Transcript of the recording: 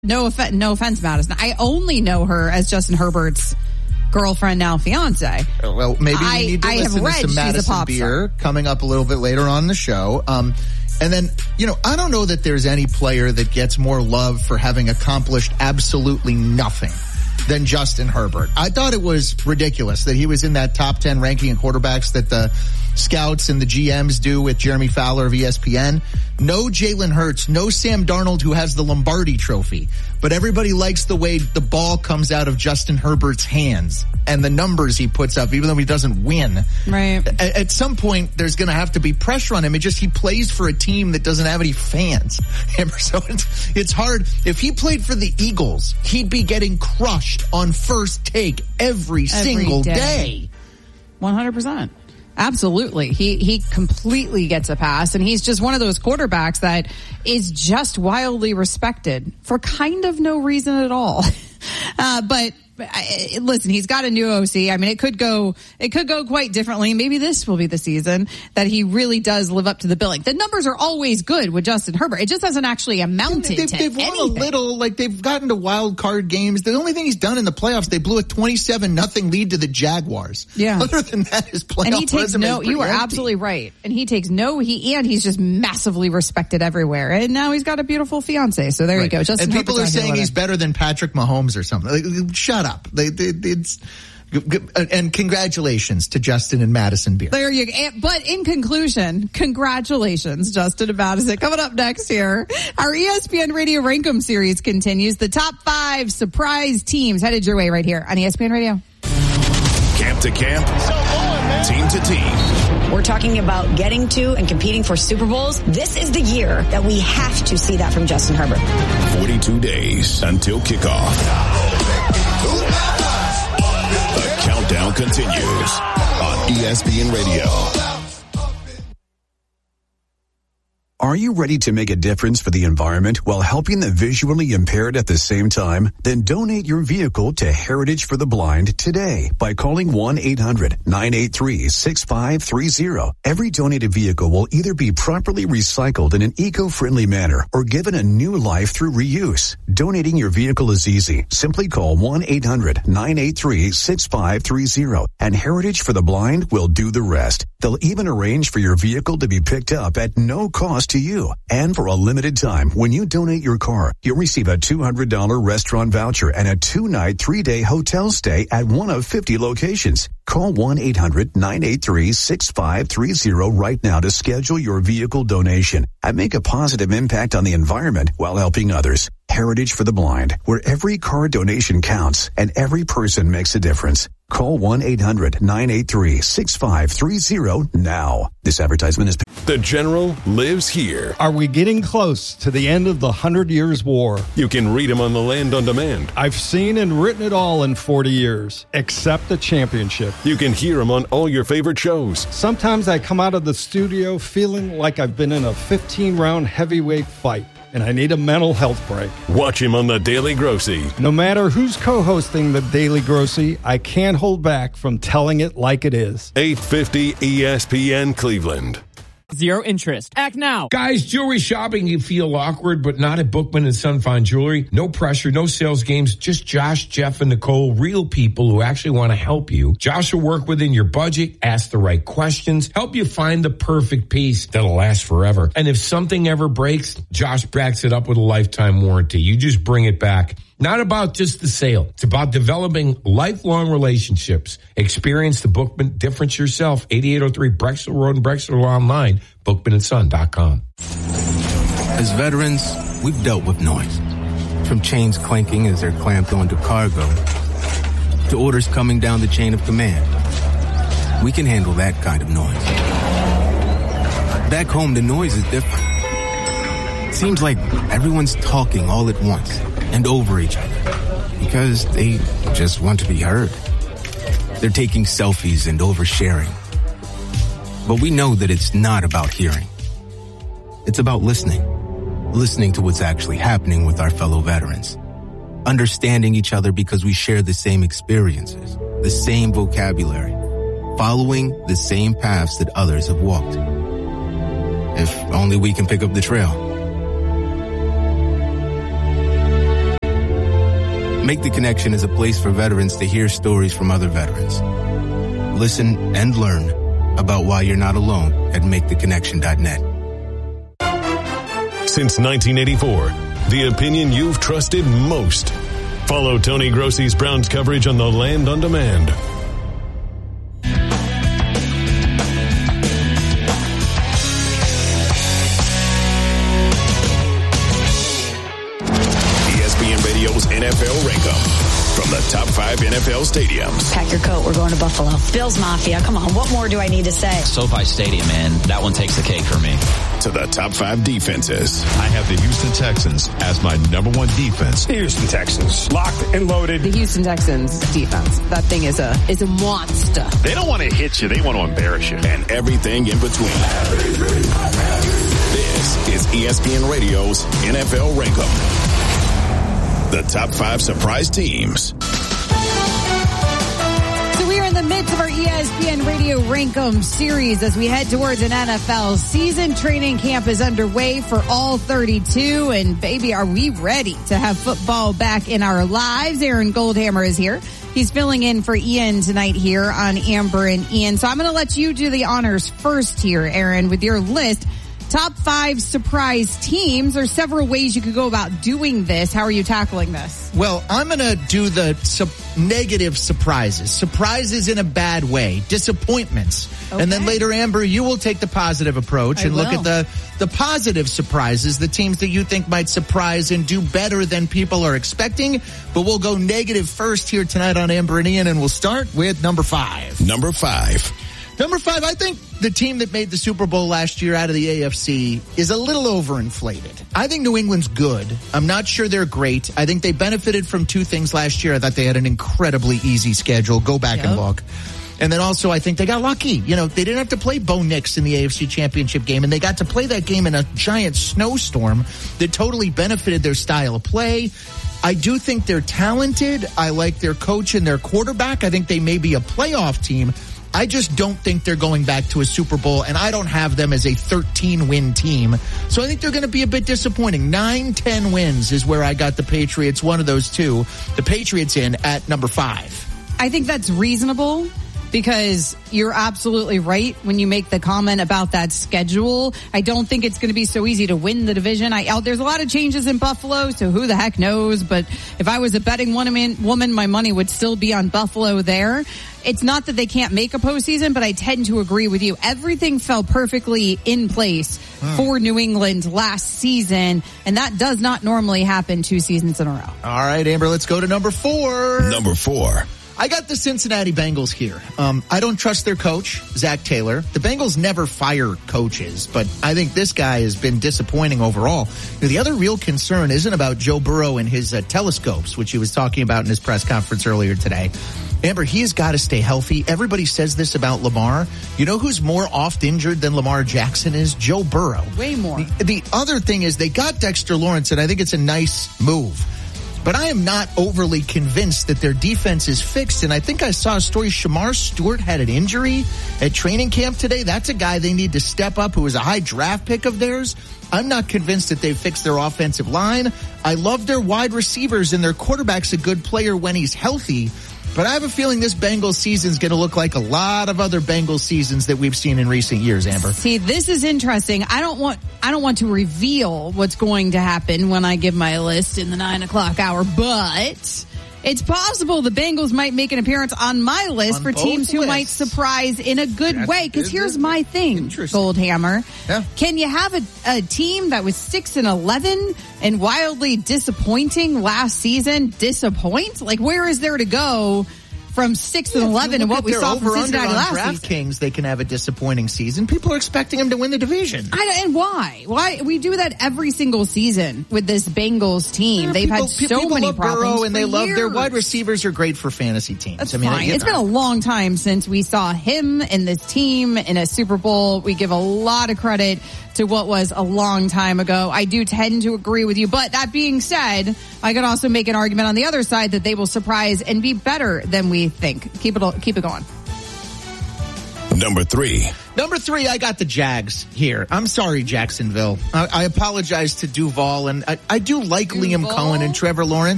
No offense, Madison. I only know her as Justin Herbert's girlfriend, now fiance. Well, maybe we need to listen to some Madison Beer coming up a little bit later on in the show. And then, I don't know that there's any player that gets more love for having accomplished absolutely nothing than Justin Herbert. I thought it was ridiculous that he was in that top 10 ranking of quarterbacks that the scouts and the GMs do with Jeremy Fowler of ESPN. No Jalen Hurts, no Sam Darnold, who has the Lombardi trophy. But everybody likes the way the ball comes out of Justin Herbert's hands and the numbers he puts up, even though he doesn't win. Right. At some point, there's going to have to be pressure on him. He plays for a team that doesn't have any fans. So it's hard. If he played for the Eagles, he'd be getting crushed on First Take every single day. 100%. Absolutely. He completely gets a pass, and he's just one of those quarterbacks that is just wildly respected for kind of no reason at all. But listen, he's got a new OC. I mean, it could go quite differently. Maybe this will be the season that he really does live up to the billing. The numbers are always good with Justin Herbert. It just hasn't actually amounted to They've won anything. a little, they've gotten to wild card games. The only thing he's done in the playoffs, they blew a 27-0 lead to the Jaguars. Yeah. Other than that, his playoff and he takes resume is pretty you are empty. absolutely right. And he takes he's just massively respected everywhere. And now he's got a beautiful fiance. So there you go. Justin and people Herbert's are saying he's better than Patrick Mahomes or something. Shut up. And congratulations to Justin and Madison Beer. There you go. But in conclusion, congratulations, Justin and Madison. Coming up next here, our ESPN Radio Rankum series continues. The top 5 surprise teams headed your way right here on ESPN Radio. Camp to camp, team to team. We're talking about getting to and competing for Super Bowls. This is the year that we have to see that from Justin Herbert. 42 days until kickoff. The countdown continues on ESPN Radio. Are you ready to make a difference for the environment while helping the visually impaired at the same time? Then donate your vehicle to Heritage for the Blind today by calling 1-800-983-6530. Every donated vehicle will either be properly recycled in an eco-friendly manner or given a new life through reuse. Donating your vehicle is easy. Simply call 1-800-983-6530 and Heritage for the Blind will do the rest. They'll even arrange for your vehicle to be picked up at no cost to you. And for a limited time, when you donate your car, you'll receive a $200 restaurant voucher and a 2-night, 3-day hotel stay at one of 50 locations. Call 1-800-983-6530 right now to schedule your vehicle donation and make a positive impact on the environment while helping others. Heritage for the Blind, where every car donation counts and every person makes a difference. Call 1-800-983-6530 now. This advertisement is... The General lives here. Are we getting close to the end of the 100 Years' War? You can read him on the Land on Demand. I've seen and written it all in 40 years, except the championship. You can hear him on all your favorite shows. Sometimes I come out of the studio feeling like I've been in a 15-round heavyweight fight, and I need a mental health break. Watch him on The Daily Grossy. No matter who's co-hosting The Daily Grossy, I can't hold back from telling it like it is. 850 ESPN Cleveland. Zero interest. Act now. Guys, jewelry shopping, you feel awkward, but not at Bookman & Son Fine Jewelry. No pressure, no sales games, just Josh, Jeff, and Nicole, real people who actually want to help you. Josh will work within your budget, ask the right questions, help you find the perfect piece that'll last forever. And if something ever breaks, Josh backs it up with a lifetime warranty. You just bring it back. Not about just the sale. It's about developing lifelong relationships. Experience the Bookman difference yourself. 8803 Brexel Road in Brexel, or online, bookmanandson.com. As veterans, we've dealt with noise. From chains clanking as they're clamped onto cargo, to orders coming down the chain of command. We can handle that kind of noise. Back home, the noise is different. It seems like everyone's talking all at once and over each other because they just want to be heard. They're taking selfies and oversharing. But we know that it's not about hearing. It's about listening. Listening to what's actually happening with our fellow veterans. Understanding each other because we share the same experiences, the same vocabulary, following the same paths that others have walked. If only we can pick up the trail. Make the Connection is a place for veterans to hear stories from other veterans. Listen and learn about why you're not alone at maketheconnection.net. Since 1984, the opinion you've trusted most. Follow Tony Grossi's Browns coverage on The Land on Demand. ESPN Radio's NFL Rank-Up. From the top 5 NFL stadiums. Pack your coat. We're going to Buffalo. Bills Mafia. Come on. What more do I need to say? SoFi Stadium, man. That one takes the cake for me. To the top 5 defenses. I have the Houston Texans as my number 1 defense. The Houston Texans. Locked and loaded. The Houston Texans defense. That thing is a monster. They don't want to hit you. They want to embarrass you. And everything in between. This is ESPN Radio's NFL Rank-Up. The top 5 surprise teams. So we are in the midst of our ESPN Radio Rank-Em series as we head towards an NFL season. Training camp is underway for all 32. And baby, are we ready to have football back in our lives? Aaron Goldhammer is here. He's filling in for Ian tonight here on Amber and Ian. So I'm going to let you do the honors first here, Aaron, with your list. Top 5 surprise teams. There's several ways you could go about doing this. How are you tackling this? Well, I'm going to do the negative surprises. Surprises in a bad way. Disappointments. Okay. And then later, Amber, you will take the positive approach and look at the positive surprises, the teams that you think might surprise and do better than people are expecting. But we'll go negative first here tonight on Amber and Ian, and we'll start with number 5. Number 5. Number 5, I think the team that made the Super Bowl last year out of the AFC is a little overinflated. I think New England's good. I'm not sure they're great. I think they benefited from 2 things last year. I thought they had an incredibly easy schedule. Go back and look. And then also I think they got lucky. You know, they didn't have to play Bo Nix in the AFC Championship game, and they got to play that game in a giant snowstorm that totally benefited their style of play. I do think they're talented. I like their coach and their quarterback. I think they may be a playoff team. I just don't think they're going back to a Super Bowl, and I don't have them as a 13-win team. So I think they're going to be a bit disappointing. 9-10 wins is where I got the Patriots, one of those two. The Patriots in at number 5. I think that's reasonable, because you're absolutely right when you make the comment about that schedule. I don't think it's going to be so easy to win the division. There's a lot of changes in Buffalo, so who the heck knows? But if I was a betting woman, my money would still be on Buffalo there. It's not that they can't make a postseason, but I tend to agree with you. Everything fell perfectly in place for New England last season, and that does not normally happen 2 seasons in a row. All right, Amber, let's go to number 4. Number 4. I got the Cincinnati Bengals here. I don't trust their coach, Zach Taylor. The Bengals never fire coaches, but I think this guy has been disappointing overall. The other real concern isn't about Joe Burrow and his telescopes, which he was talking about in his press conference earlier today. Amber, he has got to stay healthy. Everybody says this about Lamar. You know who's more oft injured than Lamar Jackson is? Joe Burrow. Way more. The other thing is they got Dexter Lawrence, and I think it's a nice move. But I am not overly convinced that their defense is fixed. And I think I saw a story. Shamar Stewart had an injury at training camp today. That's a guy they need to step up, who was a high draft pick of theirs. I'm not convinced that they've fixed their offensive line. I love their wide receivers, and their quarterback's a good player when he's healthy. But I have a feeling this Bengals season is going to look like a lot of other Bengals seasons that we've seen in recent years, Amber. See, this is interesting. I don't want to reveal what's going to happen when I give my list in the 9 o'clock hour, but it's possible the Bengals might make an appearance on my list for teams who might surprise in a good way. Because here's my thing, Goldhammer. Yeah. Can you have a team that was 6-11 and wildly disappointing last season disappoint? Like, where is there to go from 6-11 and what we saw from Cincinnati last season? DraftKings, they can have a disappointing season. People are expecting them to win the division. And why? Why? We do that every single season with this Bengals team. Yeah, They've had so many problems. Burrow, and they love years. Their wide receivers are great for fantasy teams. That's fine. It's been a long time since we saw him and this team in a Super Bowl. We give a lot of credit to what was a long time ago. I do tend to agree with you. But that being said, I could also make an argument on the other side that they will surprise and be better than we think. Keep it going. Number 3. Number 3, I got the Jags here. I'm sorry, Jacksonville. I apologize to Duval, and I do like Liam Cohen and Trevor Lawrence.